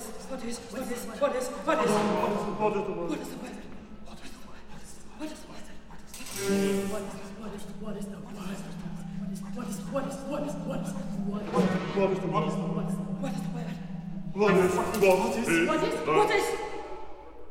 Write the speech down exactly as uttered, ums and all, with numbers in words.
is, what is, what is, what is, what is, what is the word? What is the word? What is the word? What is the word? What is, what is, what is the word? What is, what is, what is, what is, what is, what is the word? What is the word? What is the word? What is, what is, what is, what is,